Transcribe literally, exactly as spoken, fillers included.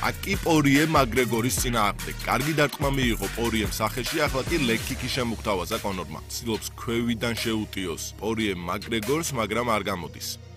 აკი პორიე მაგრეგორის წინააღმდეგ. კარგი დარტყმა მიიღო პორიემ სახეში, ახლა კი ლეგ-კიკი შემუგთავაზა კონორმა. ცდილობს ქვევიდან შეუტიოს პორიე მაგრეგორს, მაგრამ არ გამოდის.